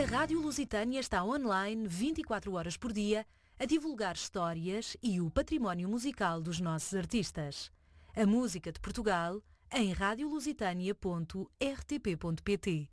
A Rádio Lusitânia está online 24 horas por dia a divulgar histórias e o património musical dos nossos artistas. A música de Portugal em radiolusitania.rtp.pt.